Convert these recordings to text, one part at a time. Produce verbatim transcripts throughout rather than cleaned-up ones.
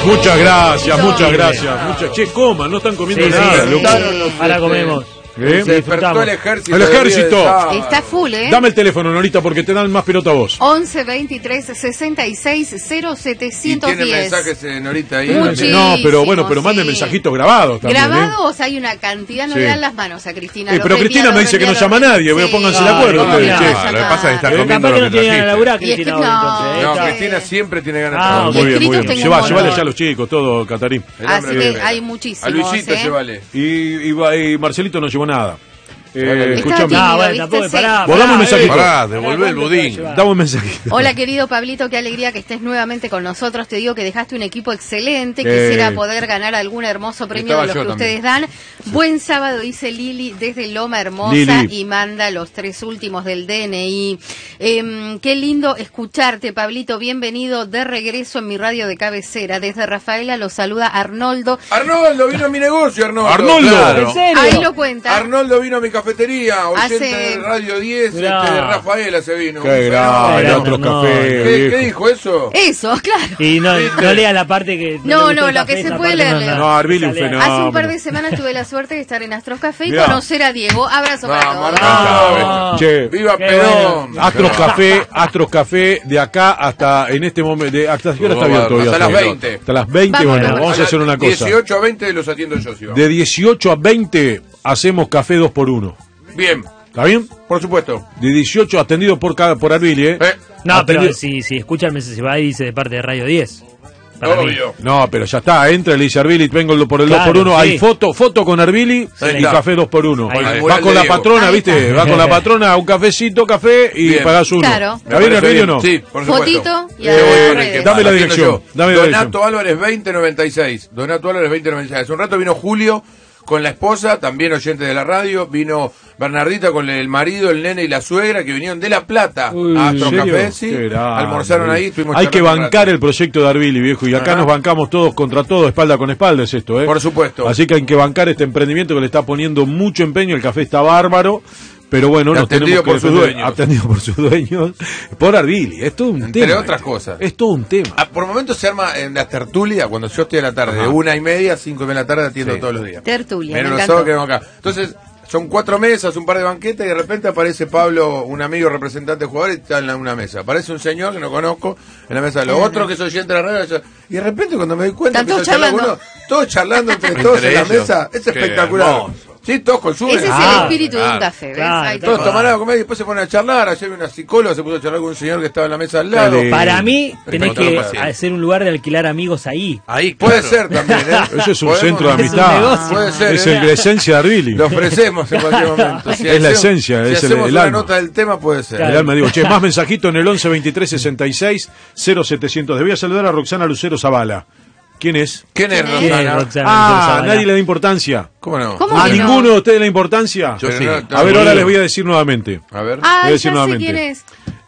Muchas gracias, muchas gracias. Muchas... Che, coman, no están comiendo Sí, nada, sí, loco. ahora comemos. ¿Eh? Se despertó el ejército. El ejército. Está full, ¿eh? Dame el teléfono, Norita, porque te dan más pelota a vos. once veintitrés sesenta y seis cero Y setecientos tiene diez. mensajes de Norita ahí. Muchísimo, No, pero bueno, pero sí. manden mensajitos grabados también. ¿eh? Grabados hay una cantidad, no Sí. le dan las manos a Cristina. Eh, los pero Cristina reenvía, me los dice que no reenvía, llama a los nadie, reenvía. pónganse Sí. de acuerdo No, ustedes, no, che. no, Claro, lo que pasa es que está Pero comiendo capaz que lo no que tiene ganas de trajiste. laburar, Y es que Cristina, hoy, no. entonces, ¿eh? No, Está- Cristina siempre tiene ganas de Ah, trabajar. Muy bien, muy bien. Escritos Lleva, tengo un llevale montón. ya a los chicos, todo, Catarín. El Así hombre que vive. hay muchísimos, A Luisito ¿eh? llévale. Y, y, y Marcelito no llevó nada. Eh, Estaba escuchame. tímido, No, bueno, ¿viste? tampoco es Sí. pará. Vos dame un pará, mensajito. eh. Pará, devolvé el budín. Dame un mensajito. Hola querido Pablito, qué alegría que estés nuevamente con nosotros. Te digo que dejaste un equipo excelente. Eh. Quisiera poder ganar algún hermoso premio Estaba de los yo que también. ustedes dan. Buen sábado, dice Lili desde Loma Hermosa Lili. y manda los tres últimos del D N I. Eh, qué lindo escucharte, Pablito. Bienvenido de regreso en mi radio de cabecera. Desde Rafaela lo saluda Arnoldo. Arnoldo vino a mi negocio, Arnoldo. Arnoldo. Claro. ¿En serio? Ahí lo cuenta. Arnoldo vino a mi cafetería, oyente Hace- de Radio diez, este, Mirá. de Rafaela se vino. Qué Un grande, Grande, otros no. cafés. ¿Qué, viejo. ¿Qué dijo eso? Eso, claro. Y no, ¿Viste? no lea la parte que... No, le no, gustó el lo que café, se esa puede parte leer, no, Leo. no. No, Arvili, un Esa lea. fenómeno. Hace un par de semanas tuve la suerte de estar en Astros Café y Mirá. conocer a Diego. Abrazo para Vamos, todos. Arnoldo. Che, ¡Viva Qué Perón! Astros Café, Astros Café, de acá hasta en este momento, de, ¿hasta qué hora está abierto? hoy, Hasta las Astros? veinte. Hasta las veinte, Vamos, bueno, vamos. vamos a hacer una cosa. dieciocho a veinte los atiendo yo, sí, vamos. De dieciocho a veinte hacemos café dos por uno. Bien, ¿Está bien? por supuesto. De dieciocho atendido por cada, por Arvili, ¿eh? Eh, No, pero Atendido- si, si escucha el mensaje, se va y dice de parte de Radio diez. Para mí. obvio. No, pero ya está, entra, le dice Arvili, vengo por el Claro, dos por uno, sí. hay foto, foto con Arvili Ahí y está. café dos por uno. Ahí está. Va Mural con de la Diego. patrona, Ahí ¿viste? está. Va con la patrona, un cafecito, café y Bien. pagás uno. Claro. ¿Está bien, Arvili o no? Sí, por supuesto. Fotito y Eh, a las bueno, redes. que- Dame la atiendo dirección, yo. dame la Donato dirección. Álvarez veinte noventa y seis. Donato Álvarez veinte noventa y seis. Hace un rato vino Julio con la esposa, también oyente de la radio. Vino Bernardita con el marido, el nene y la suegra que vinieron de La Plata Uy, a Astro ¿en serio? Café. Sí. Qué grande. Almorzaron ahí. Estuvimos Hay que charlando un bancar rato. el proyecto de Arvili, viejo, y acá Ajá. nos bancamos todos contra todo, espalda con espalda es esto, ¿eh? Por supuesto. Así que hay que bancar este emprendimiento que le está poniendo mucho empeño, el café está bárbaro, pero bueno, Y nos atendido tenemos que por sus defender- dueños. atendido por sus dueños, por Arvili, es todo un Entre tema. otras eh. cosas. Es todo un tema. Ah, por momentos se arma en la tertulia, cuando yo estoy a la tarde, de una y media a cinco de la tarde atiendo Sí. todos los días. Tertulia, Menos me los encantó. sábados que vengo acá. Entonces, son cuatro mesas, un par de banquetas y de repente aparece Pablo, un amigo representante de jugadores, y está en la- una mesa. Aparece un señor que no conozco en la mesa de los Ajá. otros que soy oyente de la radio. Y de repente cuando me doy cuenta Están empiezo todos a charlar con charlando. uno, todos charlando entre todos Entre en la ellos. mesa. Es Qué espectacular. hermoso. Sí, todos con su Ese es Ah, el espíritu de un claro. café, ¿ves? Claro, Ahí Todos está. toman algo a comer y después se ponen a charlar. Ayer una psicóloga se puso a charlar con un señor que estaba en la mesa al lado. Dale. Para mí, tenés Pero que no pasa. hacer un lugar de alquilar amigos ahí. Ahí, Puede claro. ser también, ¿eh? Eso es un Podemos- centro de Es un amistad. negocio. Puede ser, Es ¿eh? el- la esencia de Arvili. Lo ofrecemos en cualquier momento. Si Es la hacemos- esencia, si es el- hacemos el una alma. nota del tema, puede ser. Claro. El alma, digo, che, más mensajito en el once veintitrés sesenta y seis cero setecientos. Voy a saludar a Roxana Lucero Zavala. ¿Quién es? ¿Quién es ¿Quién es? ¿Quién es Roxana? Roxana? Ah, Zavala? nadie le da importancia. ¿Cómo no? ¿Cómo ¿A que no? ninguno de ustedes le da importancia? Yo Pero sí. no- A ver, no- ahora les voy a decir nuevamente. A ver. Ah, Voy a ya decir sé nuevamente. quién es.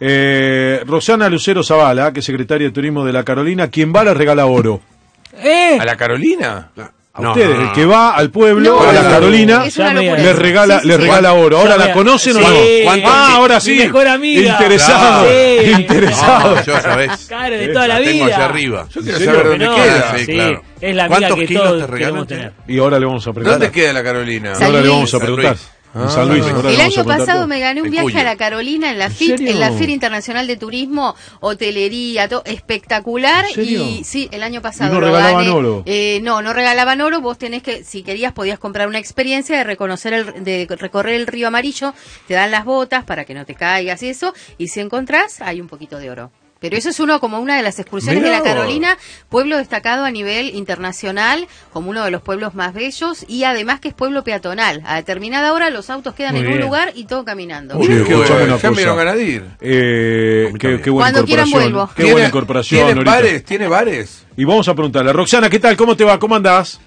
Eh, Roxana Lucero Zavala, que es secretaria de Turismo de la Carolina, quien va le regala oro. ¿Eh? ¿A la Carolina? A No, ustedes, no, no. el que va al pueblo, No, a la no, Carolina, es una Ya me- locura. le regala, Sí, sí, le sí. regala oro. ¿Ahora Ya la me- conocen o Sí, no? ¿cuánto? Ah, ahora Mi sí. mejor amiga. Interesado. Sí. Interesado. No, yo sabés. Claro, de toda la La tengo vida. allá arriba. Yo quiero serio? saber dónde No, queda. Sí, sí, claro. es la amiga ¿Cuántos que kilos todos te regalan, queremos che? tener. Y ahora le vamos a preguntar. ¿Dónde queda la Carolina? San Ahora le Luis. vamos a San preguntar. Luis. En San Luis. ahora le El vamos a año preguntar pasado todo. me gané un En viaje Cuyo. a la Carolina en la ¿En FIT, serio? en la Feria Internacional de Turismo, hotelería, todo espectacular. ¿En serio? Y sí, el año pasado ¿Y no lo regalaban gané. oro? Eh, no, no regalaban oro. Vos tenés que, si querías, podías comprar una experiencia de reconocer el, de recorrer el río Amarillo. Te dan las botas para que no te caigas y eso. Y si encontrás, hay un poquito de oro. Pero eso es uno como una de las excursiones Mirá de la vos. Carolina, pueblo destacado a nivel internacional, como uno de los pueblos más bellos y además que es pueblo peatonal. A determinada hora los autos quedan Muy en un bien. lugar y todo caminando. Uy, Qué escuchame bueno, una ya me dieron cosa. ganas de ir. Eh, qué, qué buena Cuando quieran incorporación. vuelvo. Qué buena incorporación. ¿Tiene Norita. bares? ¿Tiene bares? Y vamos a preguntarle. Roxana, ¿qué tal? ¿Cómo te va? ¿Cómo andás?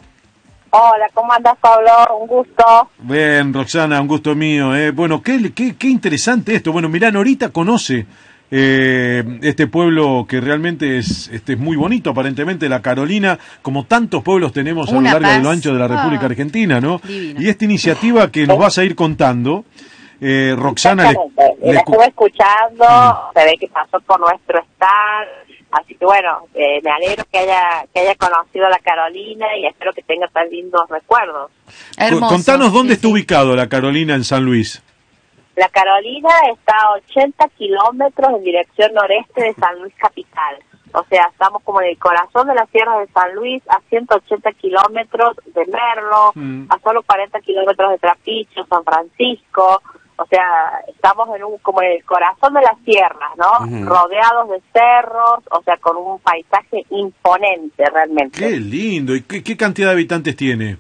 Hola, ¿cómo andas, Pablo? Un gusto. Bien, Roxana, un gusto mío. Eh. Bueno, qué, qué, qué interesante esto. Bueno, mirá, Norita conoce eh, este pueblo que realmente es, este, es muy bonito, aparentemente, la Carolina, como tantos pueblos tenemos a lo Una largo y paz. lo ancho de la República Ah, Argentina, ¿no? divino. Y esta iniciativa que nos vas a ir contando, eh, Roxana... le- Exactamente. le La escu- estuve escuchando, se ve que pasó por nuestro stand. Así que bueno, eh, me alegro que haya que haya conocido la Carolina y espero que tenga tan lindos recuerdos. Hermoso. Contanos dónde Sí, está sí. ubicado la Carolina en San Luis. La Carolina está a ochenta kilómetros en dirección noreste de San Luis capital. O sea, estamos como en el corazón de la sierra de San Luis, a ciento ochenta kilómetros de Merlo, Mm. a solo cuarenta kilómetros de Trapicho, San Francisco. O sea, estamos en un como en el corazón de las sierras, ¿no? Ujú. Rodeados de cerros, o sea, con un paisaje imponente realmente. Qué lindo. ¿Y qué, qué cantidad de habitantes tiene?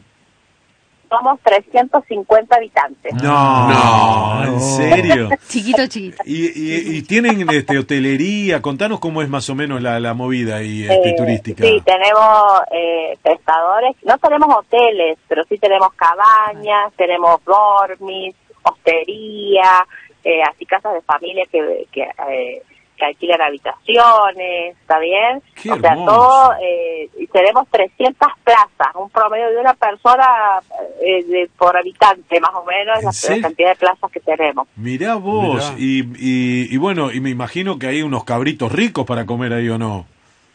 Somos trescientos cincuenta habitantes. No, No. ¿en serio? Chiquito, chiquito. Y, y, y tienen este, hotelería, contanos cómo es más o menos la, la movida ahí este, Eh, turística. Sí, tenemos eh, prestadores, no tenemos hoteles, pero sí tenemos cabañas, tenemos dormis, hostería, eh, así casas de familia que, que, eh, que alquilan habitaciones, ¿está bien? Qué o sea, hermoso. todo, eh, y tenemos trescientas plazas, un promedio de una persona eh, de, por habitante, más o menos, ¿En la, serio? la cantidad de plazas que tenemos. Mirá vos, Mirá. Y, y, y bueno, y me imagino que hay unos cabritos ricos para comer ahí, ¿o no?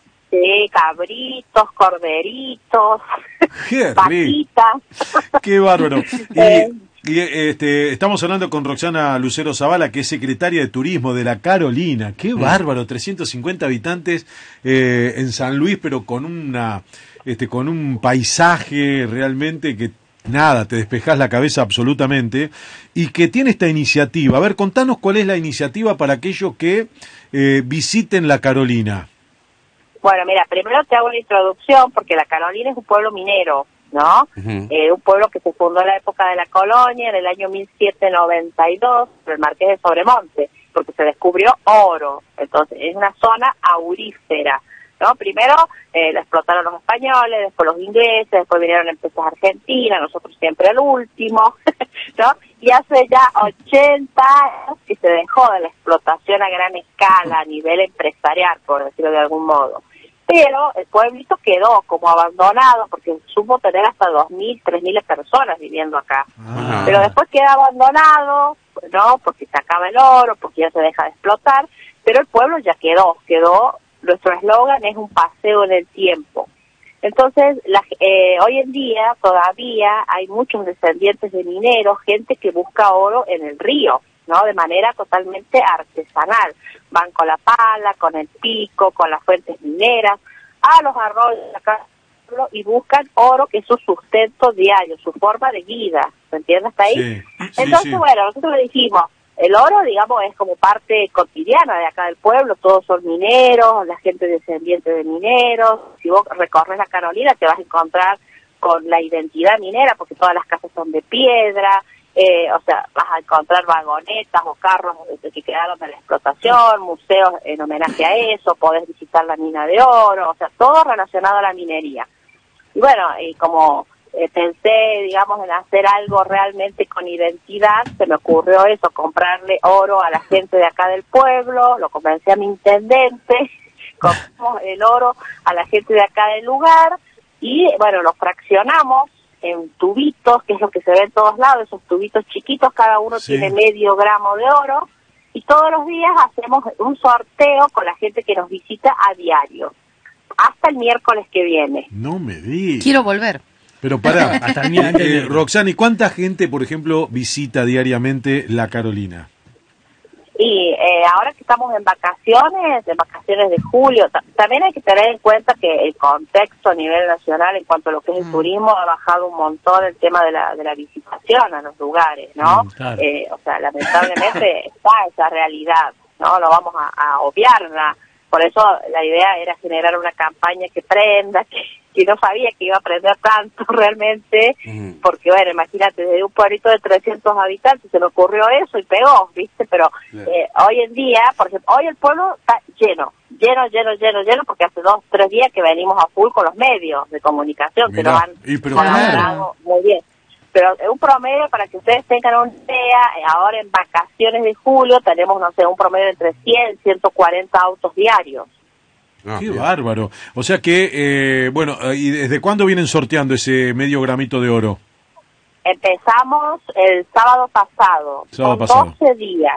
Sí, cabritos, corderitos, Qué rico, vaquitas. qué bárbaro. Y, Eh. y, este, estamos hablando con Roxana Lucero Zavala, que es secretaria de Turismo de la Carolina. Qué bárbaro, trescientos cincuenta habitantes eh, en San Luis, pero con una, este, con un paisaje realmente que nada, te despejás la cabeza absolutamente, y que tiene esta iniciativa. A ver, contanos cuál es la iniciativa para aquellos que eh, visiten la Carolina. Bueno, mira, primero te hago una introducción porque la Carolina es un pueblo minero, ¿no? Ujú. Eh, un pueblo que se fundó en la época de la colonia, en el año mil setecientos noventa y dos, por el Marqués de Sobremonte, porque se descubrió oro. Entonces, es una zona aurífera, ¿no? Primero eh, la explotaron los españoles, después los ingleses, después vinieron empresas argentinas, nosotros siempre el último, ¿no? Y hace ya ochenta años que se dejó de la explotación a gran escala, a nivel empresarial, por decirlo de algún modo. Pero el pueblito quedó como abandonado porque supo tener hasta dos mil, tres mil personas viviendo acá. Ah. Pero después queda abandonado, ¿no? Porque se acaba el oro, porque ya se deja de explotar, pero el pueblo ya quedó, quedó, nuestro eslogan es un paseo en el tiempo. Entonces, la, eh, hoy en día todavía hay muchos descendientes de mineros, gente que busca oro en el río, ¿no? De manera totalmente artesanal. Van con la pala, con el pico, con las fuentes mineras, a los arroyos acá y buscan oro que es su sustento diario, su forma de vida, ¿se entiende hasta ahí? Sí, sí, Entonces, sí. bueno, nosotros le dijimos, el oro, digamos, es como parte cotidiana de acá del pueblo, todos son mineros, la gente descendiente de mineros. Si vos recorres la Carolina te vas a encontrar con la identidad minera, porque todas las casas son de piedra, eh, o sea, vas a encontrar vagonetas o carros que quedaron de la explotación, museos en homenaje a eso, podés visitar la mina de oro, o sea, todo relacionado a la minería. Y bueno, y como eh, pensé, digamos, en hacer algo realmente con identidad, se me ocurrió eso, comprarle oro a la gente de acá del pueblo, lo convencí a mi intendente, compramos el oro a la gente de acá del lugar y, bueno, lo fraccionamos en tubitos, que es lo que se ve en todos lados, esos tubitos chiquitos, cada uno Sí. tiene medio gramo de oro, y todos los días hacemos un sorteo con la gente que nos visita a diario, hasta el miércoles que viene. No me digas. Quiero volver. Pero pará, Hasta el miércoles. eh, Roxana, ¿y cuánta gente, por ejemplo, visita diariamente la Carolina? Y eh, ahora que estamos en vacaciones, en vacaciones de julio, ta- también hay que tener en cuenta que el contexto a nivel nacional en cuanto a lo que es el Mm. turismo ha bajado un montón el tema de la de la visitación a los lugares, ¿no? Mm, claro. Eh, o sea, lamentablemente está esa realidad, ¿no? No vamos a, a obviarla. Por eso la idea era generar una campaña que prenda, que, que no sabía que iba a prender tanto realmente, Ujú. porque bueno, imagínate, desde un pueblito de trescientos habitantes se me ocurrió eso y pegó, ¿viste? Pero Claro. eh, hoy en día, por ejemplo, hoy el pueblo está lleno, lleno, lleno, lleno, lleno, porque hace dos, tres días que venimos a full con los medios de comunicación, que Mirá, nos han y pero colaborado muy bien. Pero es un promedio, para que ustedes tengan una idea, eh, ahora en vacaciones de julio tenemos, no sé, un promedio de entre cien, ciento cuarenta autos diarios. Ah, Qué bien. bárbaro. O sea que, eh, bueno, ¿y desde cuándo vienen sorteando ese medio gramito de oro? Empezamos el sábado pasado, Sábado con pasado. doce días.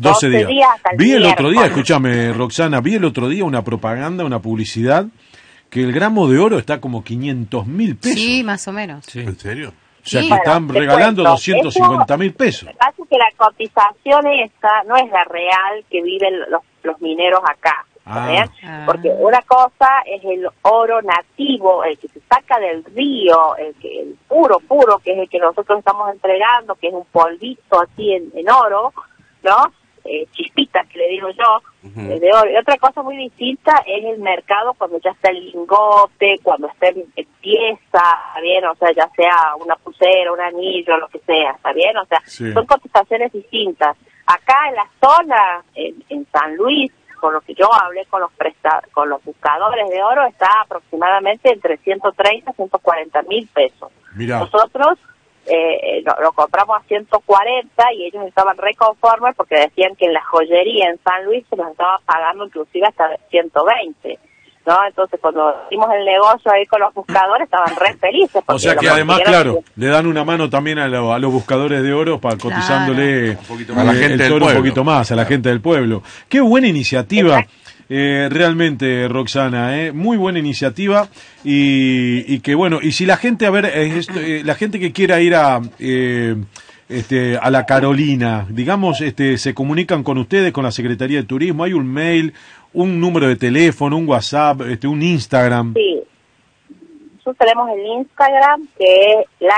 doce días. días hasta el Vi el otro día, miércoles. escúchame, Roxana, vi el otro día una propaganda, una publicidad, que el gramo de oro está como quinientos mil pesos. Sí, más o menos. Sí. ¿En serio? O sea, Sí. que están Bueno, te regalando cuento, doscientos cincuenta mil pesos. Lo que pasa es que la cotización esta no es la real que viven los, los mineros acá. ¿está Ah. bien? Ah. Porque una cosa es el oro nativo, el que se saca del río, el que el puro, puro, que es el que nosotros estamos entregando, que es un polvito así en, en oro, ¿no? Eh, chispitas, que le digo yo, Ujú. eh, de oro. Y otra cosa muy distinta es el mercado cuando ya está el lingote, cuando está en, en pieza, ¿está bien? O sea, ya sea una pulsera, un anillo, lo que sea, ¿está bien? O sea, Sí. son cotizaciones distintas. Acá en la zona, en, en San Luis, con lo que yo hablé con los presta con los buscadores de oro, está aproximadamente entre ciento treinta y ciento cuarenta mil pesos. Mirá. Nosotros eh, lo, lo compramos a ciento cuarenta y ellos estaban reconformes porque decían que en la joyería en San Luis se nos estaba pagando inclusive hasta ciento veinte, ¿no? Entonces cuando hicimos el negocio ahí con los buscadores estaban re felices. O sea porque que lo además, consiguieron- claro, le dan una mano también a, lo- a los buscadores de oro para Claro. cotizándole Un poquito más. eh, A la gente el del toro un pueblo. poquito más a la gente del pueblo. Qué buena iniciativa. Exacto. Eh, realmente, Roxana, eh, muy buena iniciativa y, y que bueno, y si la gente, a ver, eh, esto, eh, la gente que quiera ir a eh, este, a la Carolina, digamos, este, se comunican con ustedes, con la Secretaría de Turismo, hay un mail, un número de teléfono, un WhatsApp, este, un Instagram. Sí. Nosotros tenemos el Instagram, que es la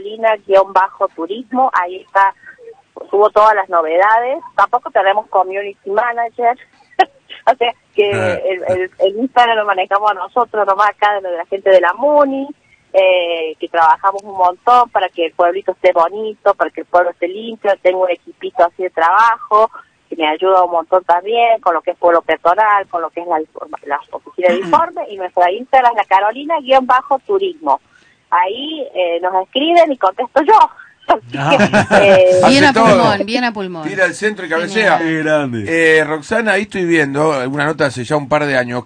Carolina-turismo, ahí está, subo todas las novedades. Tampoco tenemos community manager, o sea que Ah. el, el, el Instagram lo manejamos nosotros nomás acá, de la gente de la MUNI, eh, que trabajamos un montón para que el pueblito esté bonito, para que el pueblo esté limpio. Tengo un equipito así de trabajo que me ayuda un montón también con lo que es pueblo peatonal, con lo que es la, la oficina de informe, y nuestra Instagram es la Carolina-turismo. Ahí eh, nos escriben y contesto yo. Así que, eh, Hace Bien a todo. pulmón, bien a pulmón. Tira al centro y cabecea. Qué grande. Eh, Roxana, ahí estoy viendo una nota hace ya un par de años